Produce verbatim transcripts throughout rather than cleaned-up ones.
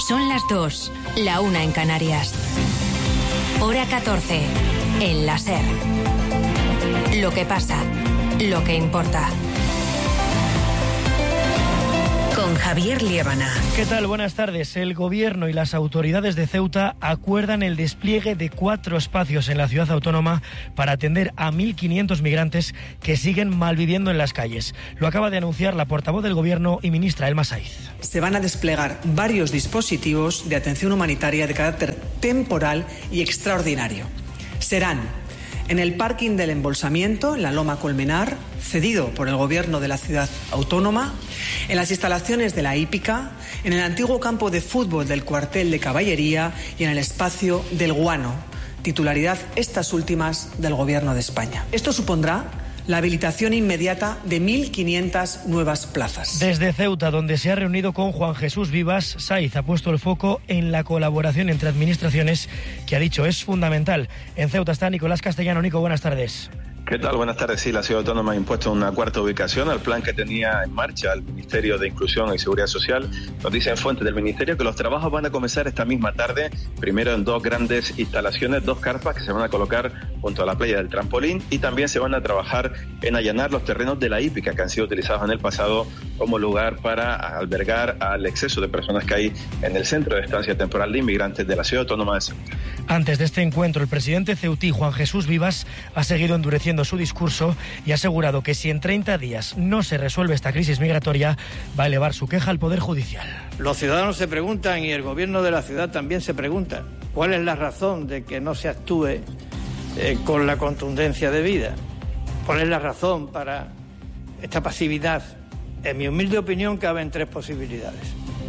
Son las dos, la una en Canarias. Hora catorce, en la SER. Lo que pasa, lo que importa. Con Javier Liébana. ¿Qué tal? Buenas tardes. El Gobierno y las autoridades de Ceuta acuerdan el despliegue de cuatro espacios en la ciudad autónoma para atender a mil quinientos migrantes que siguen malviviendo en las calles. Lo acaba de anunciar la portavoz del Gobierno y ministra Elma Saiz. Se van a desplegar varios dispositivos de atención humanitaria de carácter temporal y extraordinario. Serán en el parking del embolsamiento, en la Loma Colmenar, cedido por el Gobierno de la ciudad autónoma, en las instalaciones de la hípica, en el antiguo campo de fútbol del cuartel de caballería y en el espacio del Guano, titularidad estas últimas del Gobierno de España. Esto supondrá la habilitación inmediata de mil quinientas nuevas plazas. Desde Ceuta, donde se ha reunido con Juan Jesús Vivas, Saiz ha puesto el foco en la colaboración entre administraciones, que ha dicho es fundamental. En Ceuta está Nicolás Castellano. Nico, buenas tardes. ¿Qué tal? Buenas tardes. Sí, la Ciudad Autónoma ha impuesto una cuarta ubicación al plan que tenía en marcha el Ministerio de Inclusión y Seguridad Social. Nos dicen fuentes del Ministerio que los trabajos van a comenzar esta misma tarde, primero en dos grandes instalaciones, dos carpas que se van a colocar junto a la playa del Trampolín, y también se van a trabajar en allanar los terrenos de la hípica que han sido utilizados en el pasado como lugar para albergar al exceso de personas que hay en el centro de estancia temporal de inmigrantes de la Ciudad Autónoma de Ceuta. Antes de este encuentro, el presidente ceutí, Juan Jesús Vivas, ha seguido endureciendo su discurso y ha asegurado que si en treinta días no se resuelve esta crisis migratoria, va a elevar su queja al Poder Judicial. Los ciudadanos se preguntan, y el Gobierno de la ciudad también se pregunta, ¿cuál es la razón de que no se actúe eh, con la contundencia debida? ¿Cuál es la razón para esta pasividad? En mi humilde opinión, caben tres posibilidades.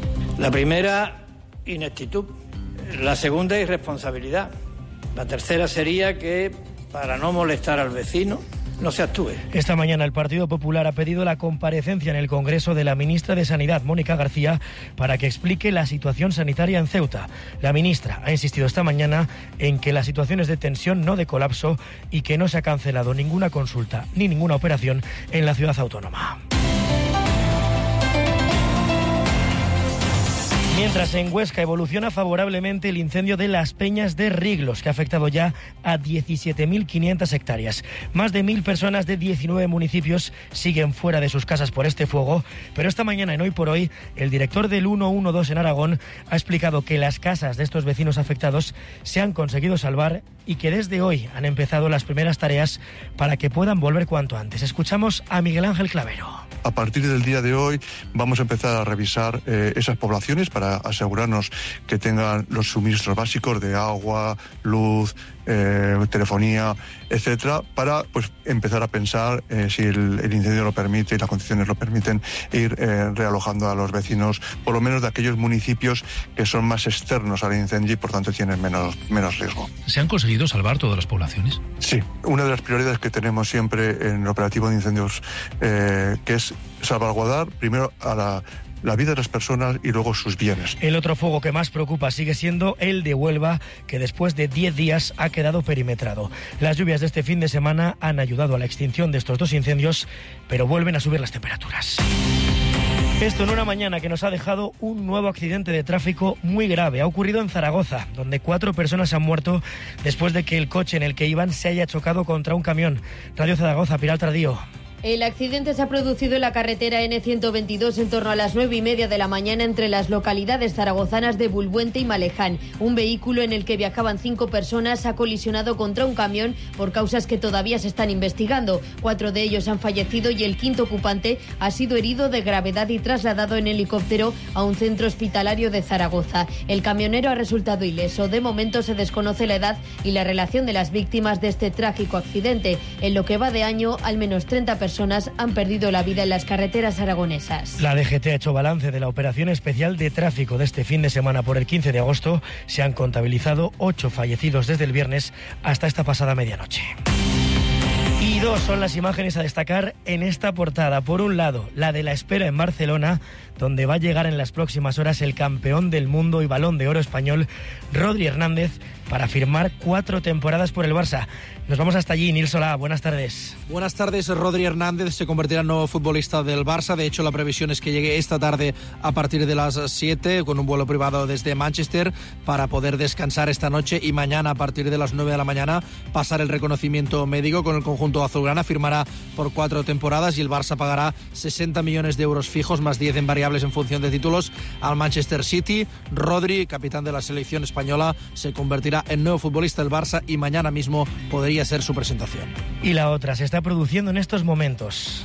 La primera, ineptitud. La segunda, irresponsabilidad. La tercera sería que, para no molestar al vecino, no se actúe. Esta mañana el Partido Popular ha pedido la comparecencia en el Congreso de la ministra de Sanidad, Mónica García, para que explique la situación sanitaria en Ceuta. La ministra ha insistido esta mañana en que la situación es de tensión, no de colapso, y que no se ha cancelado ninguna consulta ni ninguna operación en la ciudad autónoma. Mientras en Huesca evoluciona favorablemente el incendio de Las Peñas de Riglos, que ha afectado ya a diecisiete mil quinientas hectáreas. Más de mil personas de diecinueve municipios siguen fuera de sus casas por este fuego, pero esta mañana en Hoy por Hoy, el director del ciento doce en Aragón ha explicado que las casas de estos vecinos afectados se han conseguido salvar y que desde hoy han empezado las primeras tareas para que puedan volver cuanto antes. Escuchamos a Miguel Ángel Clavero. A partir del día de hoy vamos a empezar a revisar eh, esas poblaciones para asegurarnos que tengan los suministros básicos de agua, luz, eh, telefonía, etcétera, para pues empezar a pensar eh, si el, el incendio lo permite y las condiciones lo permiten, ir eh, realojando a los vecinos, por lo menos de aquellos municipios que son más externos al incendio y por tanto tienen menos, menos riesgo. ¿Se han conseguido salvar todas las poblaciones? Sí, una de las prioridades que tenemos siempre en el operativo de incendios, eh, que es salvaguardar primero a la la vida de las personas y luego sus bienes. El otro fuego que más preocupa sigue siendo el de Huelva, que después de diez días ha quedado perimetrado. Las lluvias de este fin de semana han ayudado a la extinción de estos dos incendios, pero vuelven a subir las temperaturas. Esto en una mañana que nos ha dejado un nuevo accidente de tráfico muy grave. Ha ocurrido en Zaragoza, donde cuatro personas han muerto después de que el coche en el que iban se haya chocado contra un camión. Radio Zaragoza, Pilar Tardío. El accidente se ha producido en la carretera ene ciento veintidós en torno a las nueve y media de la mañana entre las localidades zaragozanas de Bulbuente y Maleján. Un vehículo en el que viajaban cinco personas ha colisionado contra un camión por causas que todavía se están investigando. Cuatro de ellos han fallecido y el quinto ocupante ha sido herido de gravedad y trasladado en helicóptero a un centro hospitalario de Zaragoza. El camionero ha resultado ileso. De momento se desconoce la edad y la relación de las víctimas de este trágico accidente. En lo que va de año, al menos treinta personas personas han perdido la vida en las carreteras aragonesas. La D G T ha hecho balance de la operación especial de tráfico de este fin de semana por el quince de agosto. Se han contabilizado ocho fallecidos desde el viernes hasta esta pasada medianoche. Y dos son las imágenes a destacar en esta portada. Por un lado, la de la espera en Barcelona, donde va a llegar en las próximas horas el campeón del mundo y Balón de Oro español, Rodri Hernández, para firmar cuatro temporadas por el Barça. Nos vamos hasta allí. Nils Solá, buenas tardes. Buenas tardes. Rodri Hernández se convertirá en nuevo futbolista del Barça. De hecho, la previsión es que llegue esta tarde a partir de las siete con un vuelo privado desde Manchester para poder descansar esta noche y mañana a partir de las nueve de la mañana pasar el reconocimiento médico con el conjunto azulgrana. Firmará por cuatro temporadas y el Barça pagará sesenta millones de euros fijos más diez en variables en función de títulos al Manchester City. Rodri, capitán de la selección española, se convertirá en nuevo futbolista del Barça y mañana mismo podría ser su presentación. Y la otra se está produciendo en estos momentos.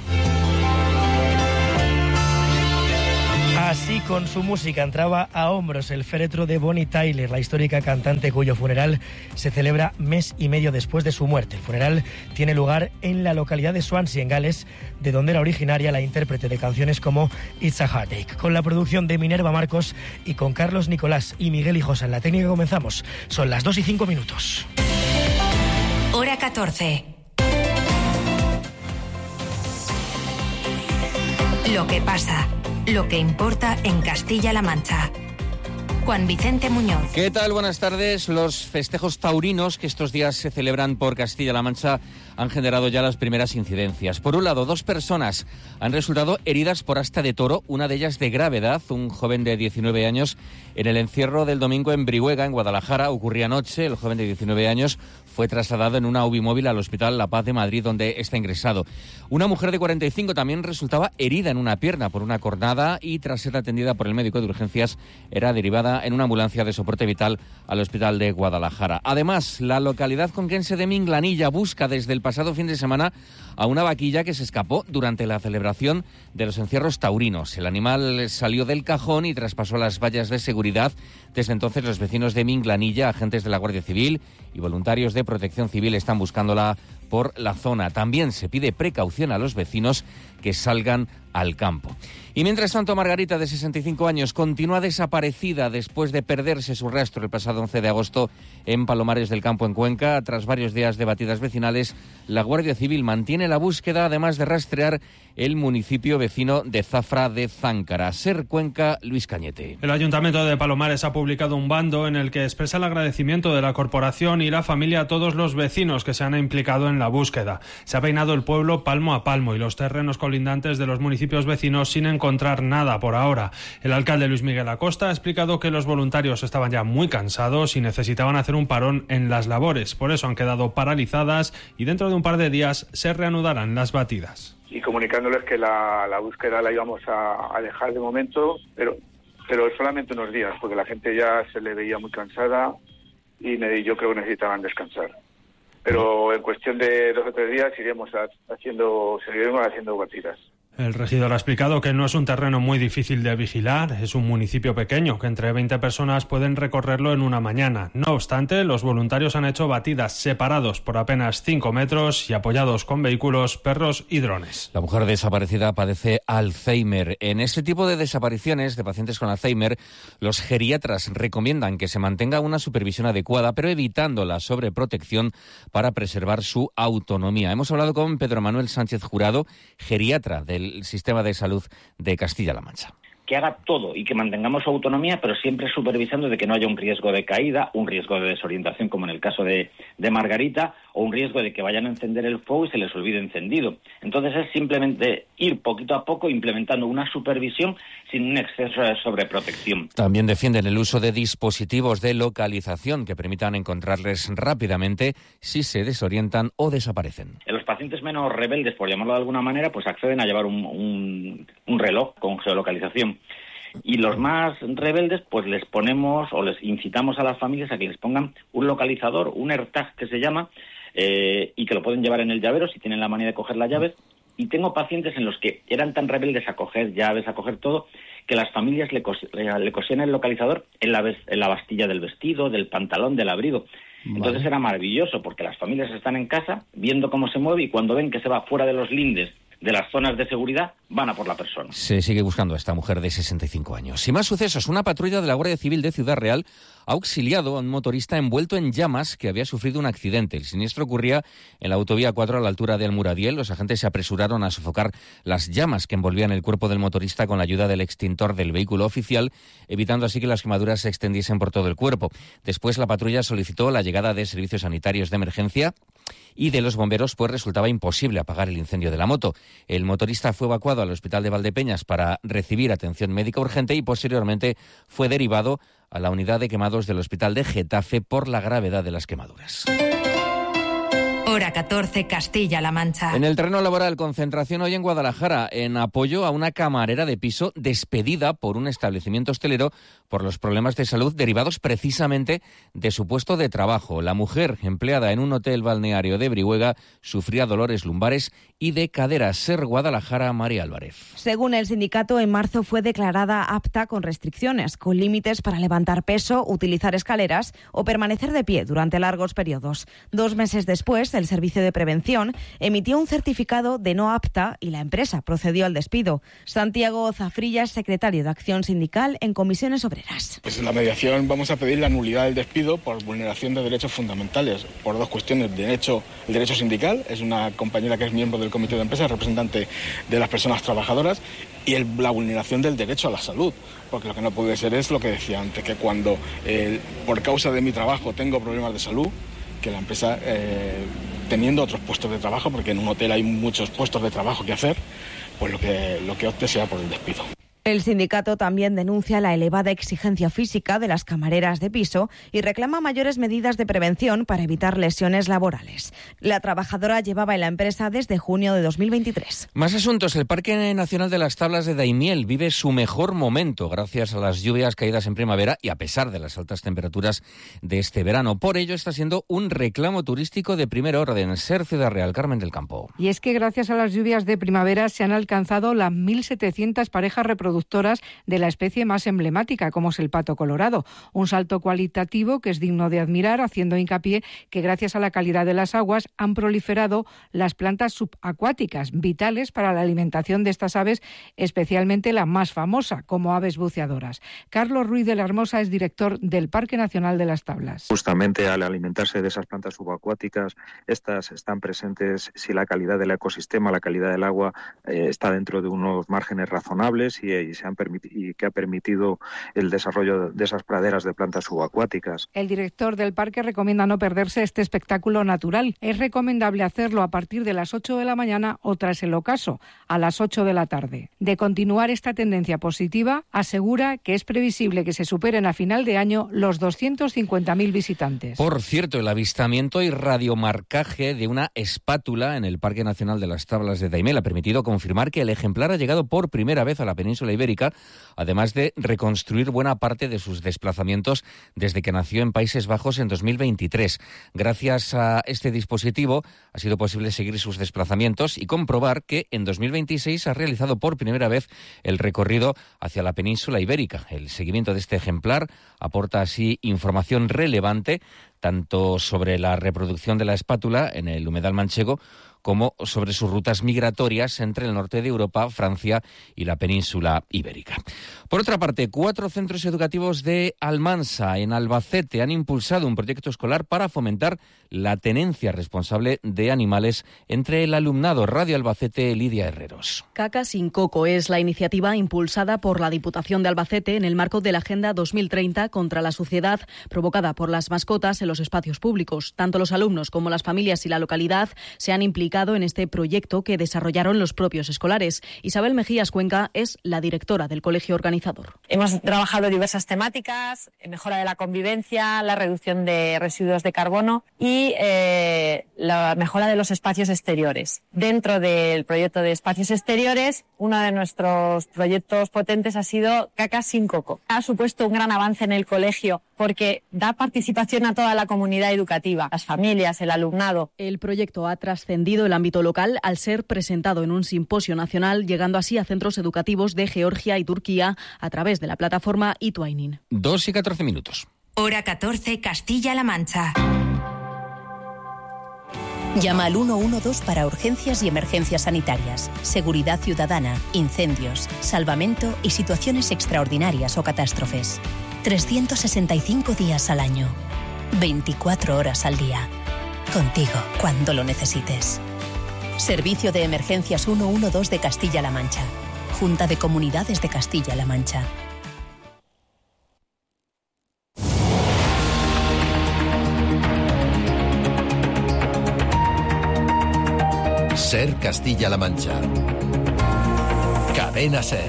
Así, con su música, entraba a hombros el féretro de Bonnie Tyler, la histórica cantante cuyo funeral se celebra mes y medio después de su muerte. El funeral tiene lugar en la localidad de Swansea, en Gales, de donde era originaria la intérprete de canciones como It's a Heartache. Con la producción de Minerva Marcos y con Carlos Nicolás y Miguel Hijosa en la técnica comenzamos. Son las dos y cinco minutos. Hora catorce. Lo que pasa, lo que importa en Castilla-La Mancha. Juan Vicente Muñoz. ¿Qué tal? Buenas tardes. Los festejos taurinos que estos días se celebran por Castilla-La Mancha han generado ya las primeras incidencias. Por un lado, dos personas han resultado heridas por asta de toro, una de ellas de gravedad, un joven de diecinueve años, en el encierro del domingo en Brihuega, en Guadalajara. Ocurría anoche. El joven de diecinueve años fue trasladado en una U B I móvil al Hospital La Paz de Madrid, donde está ingresado. Una mujer de cuarenta y cinco también resultaba herida en una pierna por una cornada y, tras ser atendida por el médico de urgencias, era derivada en una ambulancia de soporte vital al Hospital de Guadalajara. Además, la localidad conquense de Minglanilla busca desde el pasado fin de semana a una vaquilla que se escapó durante la celebración de los encierros taurinos. El animal salió del cajón y traspasó las vallas de seguridad. Desde entonces, los vecinos de Minglanilla, agentes de la Guardia Civil y voluntarios de Protección Civil están buscándola por la zona. También se pide precaución a los vecinos que salgan al campo. Y mientras tanto, Margarita, de sesenta y cinco años, continúa desaparecida después de perderse su rastro el pasado once de agosto en Palomares del Campo, en Cuenca. Tras varios días de batidas vecinales, la Guardia Civil mantiene la búsqueda, además de rastrear el municipio vecino de Zafra de Záncara. Ser Cuenca, Luis Cañete. El Ayuntamiento de Palomares ha publicado un bando en el que expresa el agradecimiento de la corporación y la familia a todos los vecinos que se han implicado en la búsqueda. Se ha peinado el pueblo palmo a palmo y los terrenos colindantes de los municipios vecinos sin encontrar nada por ahora. El alcalde Luis Miguel Acosta ha explicado que los voluntarios estaban ya muy cansados y necesitaban hacer un parón en las labores. Por eso han quedado paralizadas y dentro de un par de días se reanudarán las batidas. Y comunicándoles que la, la búsqueda la íbamos a, a dejar de momento, pero, pero solamente unos días, porque la gente ya se le veía muy cansada y yo creo que necesitaban descansar. Pero en cuestión de dos o tres días iremos haciendo, seguiremos haciendo batidas. El regidor ha explicado que no es un terreno muy difícil de vigilar, es un municipio pequeño, que entre veinte personas pueden recorrerlo en una mañana. No obstante, los voluntarios han hecho batidas separados por apenas cinco metros y apoyados con vehículos, perros y drones. La mujer desaparecida padece Alzheimer. En este tipo de desapariciones de pacientes con Alzheimer, los geriatras recomiendan que se mantenga una supervisión adecuada, pero evitando la sobreprotección para preservar su autonomía. Hemos hablado con Pedro Manuel Sánchez Jurado, geriatra del el sistema de salud de Castilla-La Mancha. Que haga todo y que mantengamos su autonomía, pero siempre supervisando de que no haya un riesgo de caída, un riesgo de desorientación, como en el caso de, de Margarita, o un riesgo de que vayan a encender el fuego y se les olvide encendido. Entonces es simplemente ir poquito a poco implementando una supervisión sin un exceso de sobreprotección. También defienden el uso de dispositivos de localización que permitan encontrarles rápidamente si se desorientan o desaparecen. Los pacientes menos rebeldes, por llamarlo de alguna manera, pues acceden a llevar un, un, un reloj con geolocalización. Y los más rebeldes, pues les ponemos o les incitamos a las familias a que les pongan un localizador, un AirTag que se llama, eh, y que lo pueden llevar en el llavero si tienen la manía de coger las llaves. Y tengo pacientes en los que eran tan rebeldes a coger llaves, a coger todo, que las familias le, cos- le cosían el localizador en la, ves- en la bastilla del vestido, del pantalón, del abrigo. Vale. Entonces era maravilloso porque las familias están en casa viendo cómo se mueve y cuando ven que se va fuera de los lindes de las zonas de seguridad van a por la persona. Se sigue buscando a esta mujer de sesenta y cinco años. Y más sucesos. Una patrulla de la Guardia Civil de Ciudad Real ha auxiliado a un motorista envuelto en llamas que había sufrido un accidente. El siniestro ocurría en la autovía cuatro a la altura de Almuradiel. Los agentes se apresuraron a sofocar las llamas que envolvían el cuerpo del motorista con la ayuda del extintor del vehículo oficial, evitando así que las quemaduras se extendiesen por todo el cuerpo. Después la patrulla solicitó la llegada de servicios sanitarios de emergencia y de los bomberos, pues resultaba imposible apagar el incendio de la moto. El motorista fue evacuado al hospital de Valdepeñas para recibir atención médica urgente y posteriormente fue derivado a la unidad de quemados del hospital de Getafe por la gravedad de las quemaduras. Hora catorce, Castilla-La Mancha. En el terreno laboral, concentración hoy en Guadalajara en apoyo a una camarera de piso despedida por un establecimiento hostelero por los problemas de salud derivados precisamente de su puesto de trabajo. La mujer, empleada en un hotel balneario de Brihuega, sufría dolores lumbares y de cadera. Ser Guadalajara, María Álvarez. Según el sindicato, en marzo fue declarada apta con restricciones, con límites para levantar peso, utilizar escaleras o permanecer de pie durante largos periodos. Dos meses después, el Servicio de Prevención emitió un certificado de no apta y la empresa procedió al despido. Santiago Zafrilla es secretario de Acción Sindical en Comisiones Obreras. Pues en la mediación vamos a pedir la nulidad del despido por vulneración de derechos fundamentales, por dos cuestiones. Derecho, el derecho sindical, es una compañera que es miembro del comité de empresa, representante de las personas trabajadoras, y el, la vulneración del derecho a la salud, porque lo que no puede ser es lo que decía antes, que cuando eh, por causa de mi trabajo tengo problemas de salud, que la empresa, eh, teniendo otros puestos de trabajo, porque en un hotel hay muchos puestos de trabajo que hacer, pues lo que, lo que opte sea por el despido. El sindicato también denuncia la elevada exigencia física de las camareras de piso y reclama mayores medidas de prevención para evitar lesiones laborales. La trabajadora llevaba en la empresa desde junio de dos mil veintitrés. Más asuntos. El Parque Nacional de las Tablas de Daimiel vive su mejor momento gracias a las lluvias caídas en primavera y a pesar de las altas temperaturas de este verano. Por ello está siendo un reclamo turístico de primer orden. Ser Ciudad Real, Carmen del Campo. Y es que gracias a las lluvias de primavera se han alcanzado las mil setecientas parejas reproductivas productoras de la especie más emblemática, como es el pato colorado. Un salto cualitativo que es digno de admirar, haciendo hincapié que gracias a la calidad de las aguas han proliferado las plantas subacuáticas, vitales para la alimentación de estas aves, especialmente la más famosa, como aves buceadoras. Carlos Ruiz de la Hermosa es director del Parque Nacional de las Tablas. Justamente al alimentarse de esas plantas subacuáticas, estas están presentes si la calidad del ecosistema, la calidad del agua eh, está dentro de unos márgenes razonables y y, se han y que ha permitido el desarrollo de esas praderas de plantas subacuáticas. El director del parque recomienda no perderse este espectáculo natural. Es recomendable hacerlo a partir de las ocho de la mañana o tras el ocaso, a las ocho de la tarde. De continuar esta tendencia positiva, asegura que es previsible que se superen a final de año los doscientos cincuenta mil visitantes. Por cierto, el avistamiento y radiomarcaje de una espátula en el Parque Nacional de las Tablas de Daimiel ha permitido confirmar que el ejemplar ha llegado por primera vez a la península ibérica, además de reconstruir buena parte de sus desplazamientos desde que nació en Países Bajos en dos mil veintitrés. Gracias a este dispositivo ha sido posible seguir sus desplazamientos y comprobar que en dos mil veintiséis ha realizado por primera vez el recorrido hacia la península ibérica. El seguimiento de este ejemplar aporta así información relevante tanto sobre la reproducción de la espátula en el humedal manchego como sobre sus rutas migratorias entre el norte de Europa, Francia y la península ibérica. Por otra parte, cuatro centros educativos de Almansa, en Albacete, han impulsado un proyecto escolar para fomentar la tenencia responsable de animales entre el alumnado. Radio Albacete, Lidia Herreros. Caca sin coco es la iniciativa impulsada por la Diputación de Albacete en el marco de la Agenda dos mil treinta contra la suciedad provocada por las mascotas en los espacios públicos. Tanto los alumnos como las familias y la localidad se han implicado en este proyecto que desarrollaron los propios escolares. Isabel Mejías Cuenca es la directora del colegio organizador. Hemos trabajado diversas temáticas: mejora de la convivencia, la reducción de residuos de carbono y eh, la mejora de los espacios exteriores. Dentro del proyecto de espacios exteriores, uno de nuestros proyectos potentes ha sido Caca sin coco. Ha supuesto un gran avance en el colegio porque da participación a toda la comunidad educativa, las familias, el alumnado. El proyecto ha trascendido el ámbito local al ser presentado en un simposio nacional, llegando así a centros educativos de Georgia y Turquía a través de la plataforma eTwining. Dos y catorce minutos. Hora catorce, Castilla-La Mancha. Llama al uno uno dos para urgencias y emergencias sanitarias, seguridad ciudadana, incendios, salvamento y situaciones extraordinarias o catástrofes. trescientos sesenta y cinco días al año, veinticuatro horas al día. Contigo cuando lo necesites. Servicio de Emergencias ciento doce de Castilla-La Mancha. Junta de Comunidades de Castilla-La Mancha. Ser Castilla-La Mancha. Cadena Ser.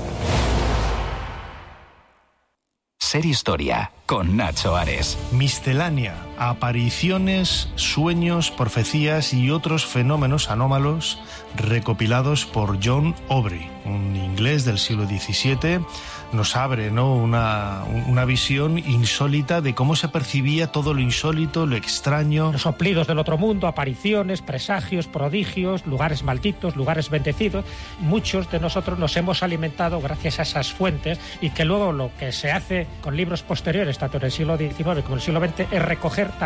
Ser Historia, con Nacho Ares. Miscelánea, apariciones, sueños, profecías y otros fenómenos anómalos recopilados por John Aubrey, un inglés del siglo diecisiete. Nos abre, ¿no?, una, una visión insólita de cómo se percibía todo lo insólito, lo extraño. Los soplidos del otro mundo, apariciones, presagios, prodigios, lugares malditos, lugares bendecidos. Muchos de nosotros nos hemos alimentado gracias a esas fuentes, y que luego lo que se hace con libros posteriores, tanto en el siglo diecinueve como en el siglo veinte, es recoger